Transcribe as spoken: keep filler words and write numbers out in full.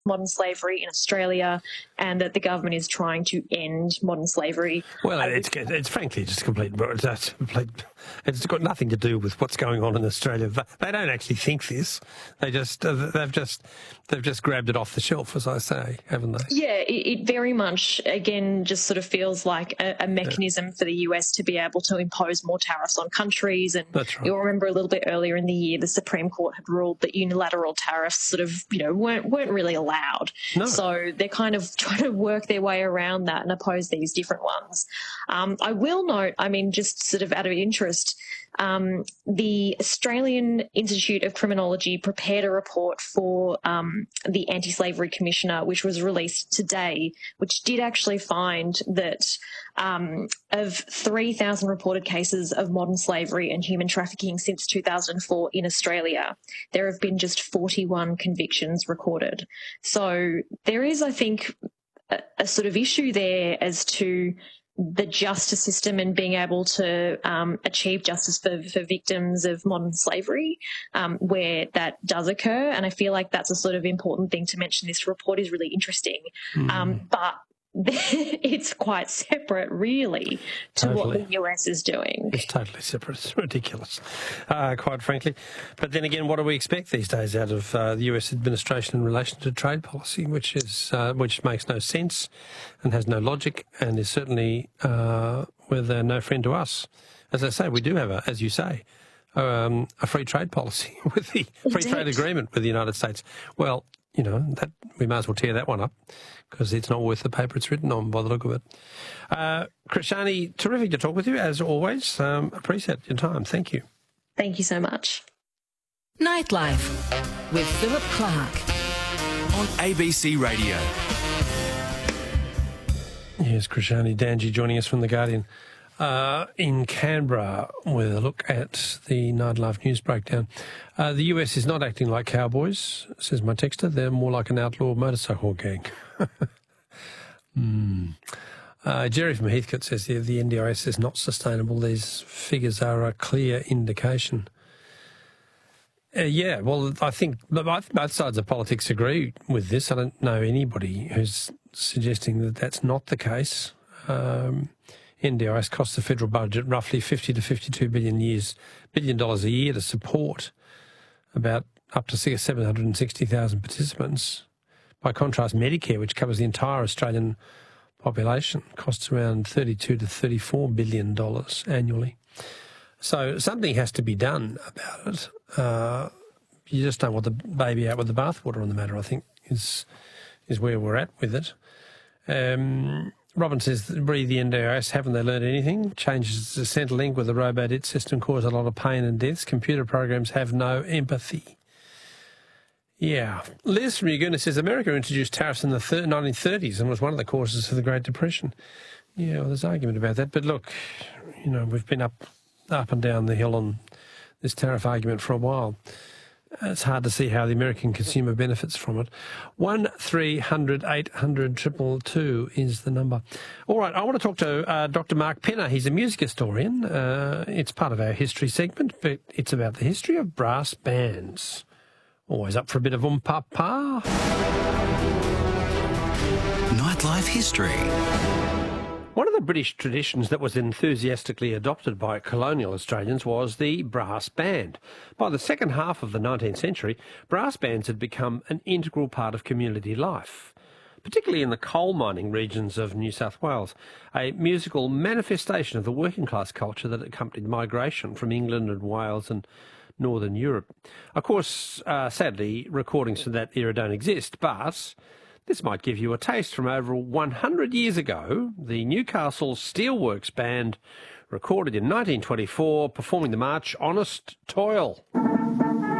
modern slavery in Australia, and that the government is trying to end modern slavery. Well, it's it's frankly just complete. It's, complete, it's got nothing to do with what's going on in Australia. They don't actually think this. They just they've just they've just grabbed it off the shelf, as I say, haven't they? Yeah, it, it very much again just sort of feels like a, a mechanism yeah. for the U S to be able to impose more tariffs on countries. And That's right. You'll remember a little bit earlier in the year, the Supreme Court had ruled that unilateral tariffs sort of you know weren't weren't really allowed. Allowed. No. So they're kind of trying to work their way around that and oppose these different ones. Um, I will note, I mean, just sort of out of interest, um, the Australian Institute of Criminology prepared a report for um, the Anti-Slavery Commissioner, which was released today, which did actually find that um, of three thousand reported cases of modern slavery and human trafficking since two thousand four in Australia, there have been just forty-one convictions recorded. So there is, I think, a, a sort of issue there as to the justice system and being able to um, achieve justice for, for victims of modern slavery um, where that does occur. And I feel like that's a sort of important thing to mention. This report is really interesting. Mm. Um, but it's quite separate, really, to totally. what the U S is doing. It's totally separate. It's ridiculous, uh, quite frankly. But then again, what do we expect these days out of uh, the U S administration in relation to trade policy, which is uh, which makes no sense and has no logic and is certainly uh, with uh, no friend to us. As I say, we do have, a, as you say, um, a free trade policy with the free Indeed. trade agreement with the United States. Well, you know, that we may as well tear that one up because it's not worth the paper it's written on by the look of it. Uh, Krishani, terrific to talk with you, as always. Um, appreciate your time. Thank you. Thank you so much. Nightlife with Philip Clark on A B C Radio. Here's Krishani Danji joining us from The Guardian uh, in Canberra with a look at the Nightlife news breakdown. Uh, the U S is not acting like cowboys, says my texter. They're more like an outlaw motorcycle gang. mm. uh, Jerry from Heathcote says the, the N D I S is not sustainable. These figures are a clear indication. Uh, yeah, well, I think both, both sides of politics agree with this. I don't know anybody who's suggesting that that's not the case. Um, N D I S costs the federal budget roughly fifty to fifty-two billion years, billion dollars a year to support about up to seven hundred sixty thousand participants. By contrast, Medicare, which covers the entire Australian population, costs around thirty-two to thirty-four billion dollars annually. So something has to be done about it. Uh, you just don't want the baby out with the bathwater on the matter, I think, is is where we're at with it. Um, Robin says, breathe the N D I S, haven't they learned anything? Changes to Centrelink with the Robo-It system cause a lot of pain and deaths. Computer programs have no empathy. Yeah. Liz from Uguna says, America introduced tariffs in the nineteen thirties and was one of the causes of the Great Depression. Yeah, well, there's argument about that. But look, you know, we've been up, up and down the hill on this tariff argument for a while. It's hard to see how the American consumer benefits from it. One three hundred eight hundred two two two is the number. All right, I want to talk to uh, Doctor Mark Penner. He's a music historian. Uh, it's part of our history segment, but it's about the history of brass bands. Always up for a bit of um-pa-pa. Nightlife history. One of the British traditions that was enthusiastically adopted by colonial Australians was the brass band. By the second half of the nineteenth century, brass bands had become an integral part of community life, particularly in the coal mining regions of New South Wales, a musical manifestation of the working class culture that accompanied migration from England and Wales and Northern Europe. Of course, uh, sadly, recordings from that era don't exist, but this might give you a taste from over one hundred years ago. The Newcastle Steelworks Band recorded in nineteen twenty-four performing the march Honest Toil.